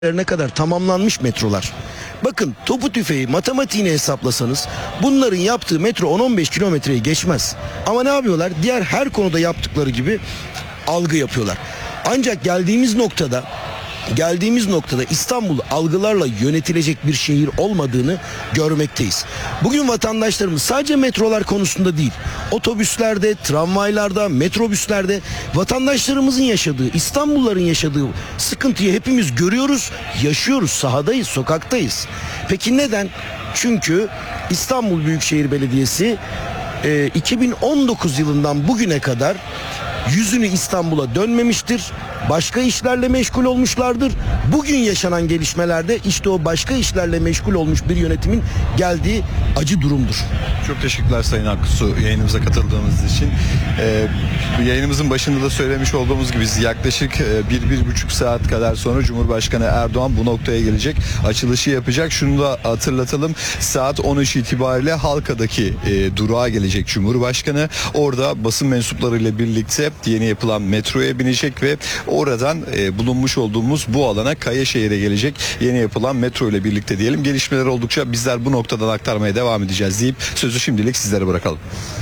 ne kadar tamamlanmış metrolar. Bakın topu tüfeği matematiğini hesaplasanız bunların yaptığı metro 10-15 kilometreyi geçmez. Ama ne yapıyorlar? Diğer her konuda yaptıkları gibi algı yapıyorlar. Ancak geldiğimiz noktada İstanbul algılarla yönetilecek bir şehir olmadığını görmekteyiz. Bugün vatandaşlarımız sadece metrolar konusunda değil, otobüslerde, tramvaylarda, metrobüslerde vatandaşlarımızın yaşadığı, İstanbulluların yaşadığı sıkıntıyı hepimiz görüyoruz, yaşıyoruz, sahadayız, sokaktayız. Peki neden? Çünkü İstanbul Büyükşehir Belediyesi 2019 yılından bugüne kadar yüzünü İstanbul'a dönmemiştir. Başka işlerle meşgul olmuşlardır. Bugün yaşanan gelişmelerde işte o başka işlerle meşgul olmuş bir yönetimin geldiği acı durumdur. Çok teşekkürler Sayın Aksu yayınımıza katıldığınız için. Yayınımızın başında da söylemiş olduğumuz gibi yaklaşık 1-1,5 saat kadar sonra Cumhurbaşkanı Erdoğan bu noktaya gelecek. Açılışı yapacak. Şunu da hatırlatalım. Saat 13 itibariyle Halka'daki durağa gelecek Cumhurbaşkanı. Orada basın mensuplarıyla birlikte yeni yapılan metroya binecek ve oradan bulunmuş olduğumuz bu alana Kayaşehir'e gelecek. Yeni yapılan metro ile birlikte diyelim. Gelişmeler oldukça bizler bu noktadan aktarmaya devam edeceğiz deyip sözü şimdilik sizlere bırakalım.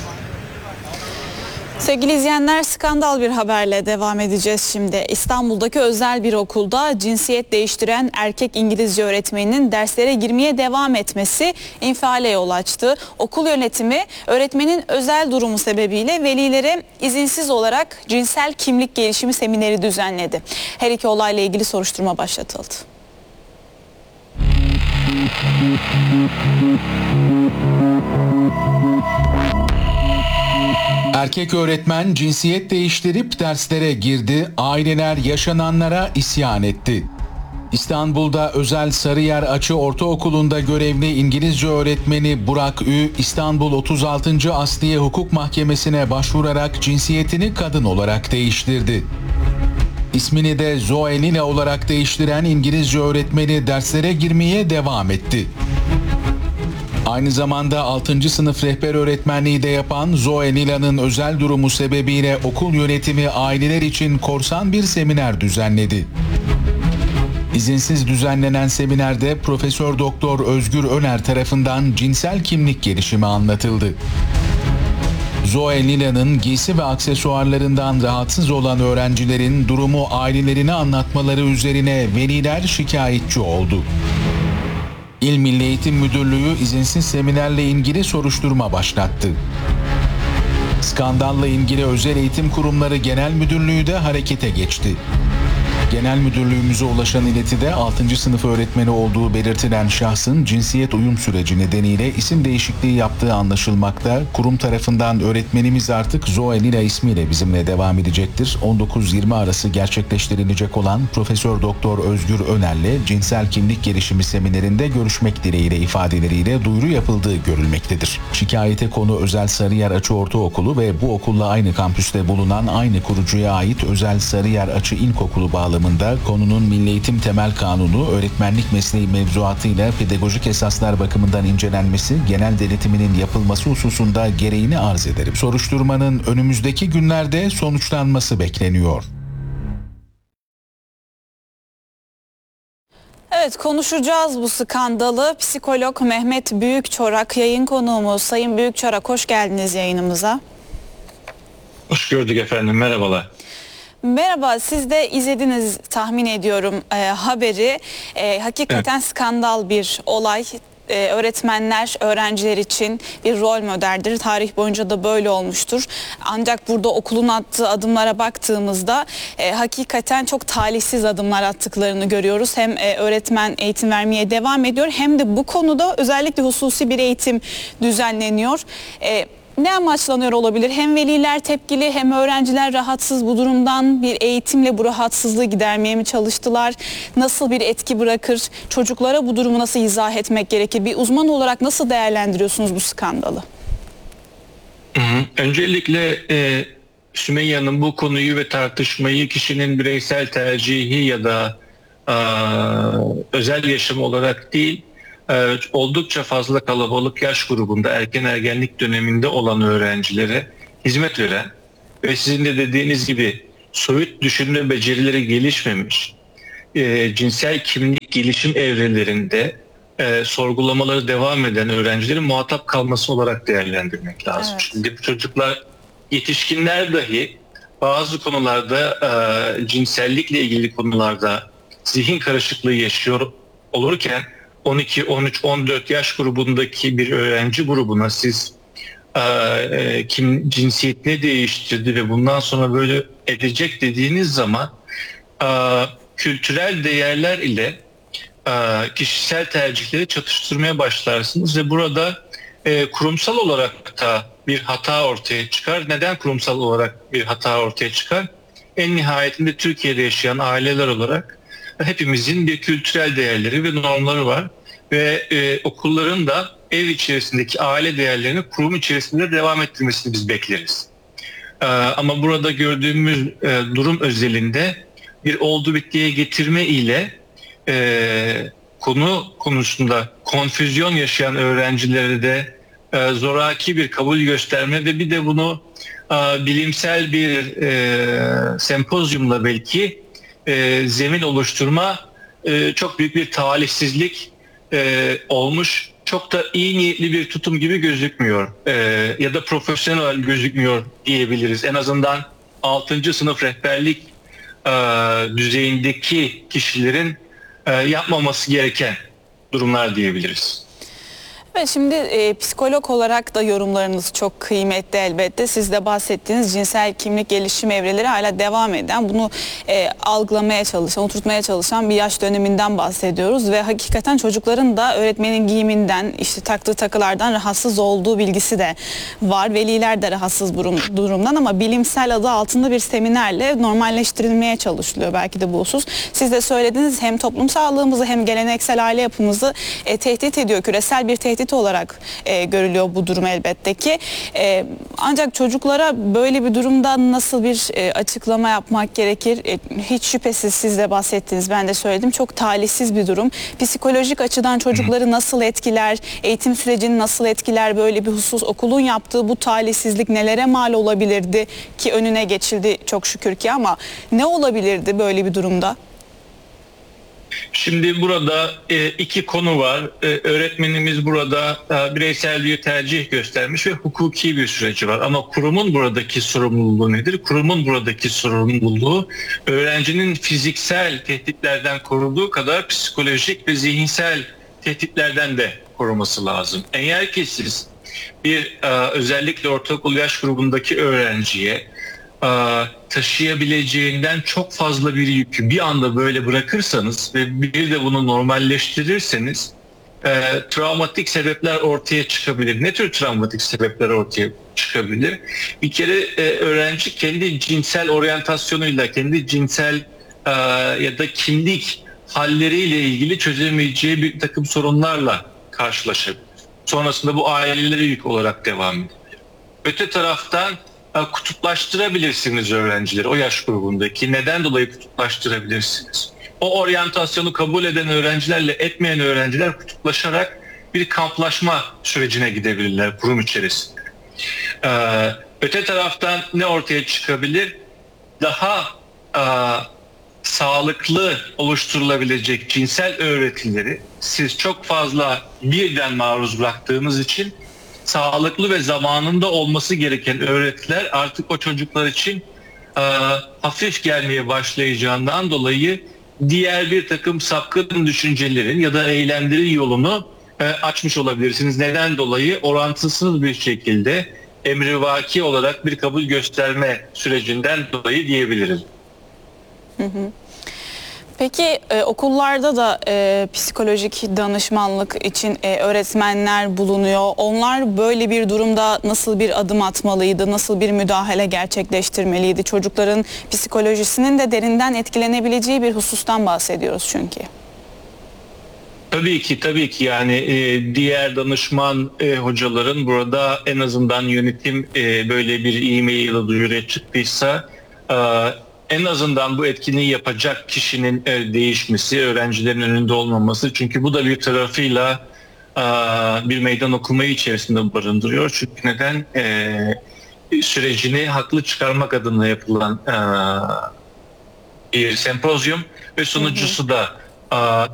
Sevgili izleyenler, skandal bir haberle devam edeceğiz şimdi. İstanbul'daki özel bir okulda cinsiyet değiştiren erkek İngilizce öğretmeninin derslere girmeye devam etmesi infiale yol açtı. Okul yönetimi öğretmenin özel durumu sebebiyle velilere izinsiz olarak cinsel kimlik gelişimi semineri düzenledi. Her iki olayla ilgili soruşturma başlatıldı. Erkek öğretmen cinsiyet değiştirip derslere girdi, aileler yaşananlara isyan etti. İstanbul'da özel Sarıyer Açı Ortaokulu'nda görevli İngilizce öğretmeni Burak Ü, İstanbul 36. Asliye Hukuk Mahkemesi'ne başvurarak cinsiyetini kadın olarak değiştirdi. İsmini de Zoe Lila olarak değiştiren İngilizce öğretmeni derslere girmeye devam etti. Aynı zamanda 6. sınıf rehber öğretmenliği de yapan Zoe Lila'nın özel durumu sebebiyle okul yönetimi aileler için korsan bir seminer düzenledi. İzinsiz düzenlenen seminerde Profesör Doktor Özgür Öner tarafından cinsel kimlik gelişimi anlatıldı. Zoe Lila'nın giysi ve aksesuarlarından rahatsız olan öğrencilerin durumu ailelerine anlatmaları üzerine veliler şikayetçi oldu. İl Milli Eğitim Müdürlüğü izinsiz seminerle ilgili soruşturma başlattı. Skandalla ilgili Özel Eğitim Kurumları Genel Müdürlüğü de harekete geçti. Genel Müdürlüğümüze ulaşan iletide 6. sınıf öğretmeni olduğu belirtilen şahsın cinsiyet uyum süreci nedeniyle isim değişikliği yaptığı anlaşılmakta. Kurum tarafından öğretmenimiz artık Zoe Lila ismiyle bizimle devam edecektir. 19-20 arası gerçekleştirilecek olan Profesör Doktor Özgür Öner'le cinsel kimlik gelişimi seminerinde görüşmek dileğiyle ifadeleriyle duyuru yapıldığı görülmektedir. Şikayete konu Özel Sarıyer Açı Ortaokulu ve bu okulla aynı kampüste bulunan aynı kurucuya ait Özel Sarıyer Açı İlkokulu bağlamında konunun Milli Eğitim Temel Kanunu, öğretmenlik mesleği mevzuatıyla pedagojik esaslar bakımından incelenmesi, genel denetiminin yapılması hususunda gereğini arz ederim. Soruşturmanın önümüzdeki günlerde sonuçlanması bekleniyor. Evet, konuşacağız bu skandalı. Psikolog Mehmet Büyükçorak yayın konuğumuz. Sayın Büyükçorak, hoş geldiniz yayınımıza. Hoş gördük efendim, merhabalar. Merhaba, siz de izlediniz tahmin ediyorum haberi. Hakikaten evet. Skandal bir olay. Öğretmenler öğrenciler için bir rol modeldir. Tarih boyunca da böyle olmuştur. Ancak burada okulun attığı adımlara baktığımızda hakikaten çok talihsiz adımlar attıklarını görüyoruz. Hem öğretmen eğitim vermeye devam ediyor hem de bu konuda özellikle hususi bir eğitim düzenleniyor. Ne amaçlanıyor olabilir? Hem veliler tepkili hem öğrenciler rahatsız bu durumdan, bir eğitimle bu rahatsızlığı gidermeye mi çalıştılar? Nasıl bir etki bırakır? Çocuklara bu durumu nasıl izah etmek gerekir? Bir uzman olarak nasıl değerlendiriyorsunuz bu skandalı? Öncelikle Sümeyye Hanım bu konuyu ve tartışmayı kişinin bireysel tercihi ya da özel yaşamı olarak değil, oldukça fazla kalabalık yaş grubunda erken ergenlik döneminde olan öğrencilere hizmet veren ve sizin de dediğiniz gibi soyut düşünme becerileri gelişmemiş, cinsel kimlik gelişim evrelerinde sorgulamaları devam eden öğrencilerin muhatap kalması olarak değerlendirmek lazım. Evet. Şimdi bu çocuklar, yetişkinler dahi bazı konularda cinsellikle ilgili konularda zihin karışıklığı yaşıyor olurken 12, 13, 14 yaş grubundaki bir öğrenci grubuna siz kim cinsiyetini değiştirdi ve bundan sonra böyle edecek dediğiniz zaman kültürel değerler ile kişisel tercihleri çatıştırmaya başlarsınız ve burada kurumsal olarak da bir hata ortaya çıkar. Neden kurumsal olarak bir hata ortaya çıkar? En nihayetinde Türkiye'de yaşayan aileler olarak hepimizin bir kültürel değerleri ve normları var ve okulların da ev içerisindeki aile değerlerini kurum içerisinde devam ettirmesini biz bekleriz. Ama burada gördüğümüz durum özelinde bir oldu bittiye getirme ile konu konusunda konfüzyon yaşayan öğrencilere de zoraki bir kabul gösterme ve bir de bunu bilimsel bir sempozyumla belki zemin oluşturma çok büyük bir talihsizlik olmuş. Çok da iyi niyetli bir tutum gibi gözükmüyor ya da profesyonel gözükmüyor diyebiliriz. En azından 6. sınıf rehberlik düzeyindeki kişilerin yapmaması gereken durumlar diyebiliriz. Evet, şimdi psikolog olarak da yorumlarınız çok kıymetli elbette. Siz de bahsettiğiniz cinsel kimlik gelişim evreleri hala devam eden, bunu algılamaya çalışan, oturtmaya çalışan bir yaş döneminden bahsediyoruz. Ve hakikaten çocukların da öğretmenin giyiminden, işte taktığı takılardan rahatsız olduğu bilgisi de var. Veliler de rahatsız durumdan ama bilimsel adı altında bir seminerle normalleştirilmeye çalışılıyor belki de bu husus. Siz de söylediniz, hem toplum sağlığımızı hem geleneksel aile yapımızı tehdit ediyor. Küresel bir tehdit olarak görülüyor bu durum elbette ki. Ancak çocuklara böyle bir durumda nasıl bir açıklama yapmak gerekir? Hiç şüphesiz siz de bahsettiniz, ben de söyledim. Çok talihsiz bir durum. Psikolojik açıdan çocukları nasıl etkiler? Eğitim sürecini nasıl etkiler böyle bir husus? Okulun yaptığı bu talihsizlik nelere mal olabilirdi ki önüne geçildi çok şükür ki, ama ne olabilirdi böyle bir durumda? Şimdi burada iki konu var. Öğretmenimiz burada bireysel bir tercih göstermiş ve hukuki bir süreci var. Ama kurumun buradaki sorumluluğu nedir? Kurumun buradaki sorumluluğu öğrencinin fiziksel tehditlerden koruduğu kadar psikolojik ve zihinsel tehditlerden de koruması lazım. Eğer ki siz bir özellikle ortaokul yaş grubundaki öğrenciye taşıyabileceğinden çok fazla bir yükü bir anda böyle bırakırsanız ve bir de bunu normalleştirirseniz travmatik sebepler ortaya çıkabilir. Ne tür travmatik sebepler ortaya çıkabilir? Bir kere öğrenci kendi cinsel oryantasyonuyla, kendi cinsel ya da kimlik halleriyle ilgili çözemeyeceği bir takım sorunlarla karşılaşabilir. Sonrasında bu ailelere yük olarak devam ediyor. Öte taraftan kutuplaştırabilirsiniz öğrencileri, o yaş grubundaki. Neden dolayı kutuplaştırabilirsiniz? O oryantasyonu kabul eden öğrencilerle etmeyen öğrenciler kutuplaşarak bir kamplaşma sürecine gidebilirler kurum içerisinde. Öte taraftan ne ortaya çıkabilir? Daha sağlıklı oluşturulabilecek cinsel öğretileri siz çok fazla birden maruz bıraktığınız için sağlıklı ve zamanında olması gereken öğretiler artık o çocuklar için hafif gelmeye başlayacağından dolayı diğer bir takım sapkın düşüncelerin ya da eylemlerin yolunu açmış olabilirsiniz. Neden dolayı? Orantısız bir şekilde emrivaki olarak bir kabul gösterme sürecinden dolayı diyebilirim. Hı hı. Peki okullarda da psikolojik danışmanlık için öğretmenler bulunuyor. Onlar böyle bir durumda nasıl bir adım atmalıydı, nasıl bir müdahale gerçekleştirmeliydi? Çocukların psikolojisinin de derinden etkilenebileceği bir husustan bahsediyoruz çünkü. Tabii ki yani diğer danışman hocaların burada en azından yönetim böyle bir e-mail ya da duyuruya çıktıysa en azından bu etkinliği yapacak kişinin değişmesi, öğrencilerin önünde olmaması. Çünkü bu da bir tarafıyla bir meydan okumayı içerisinde barındırıyor. Çünkü neden? Sürecini haklı çıkarmak adına yapılan bir sempozyum ve sonuncusu da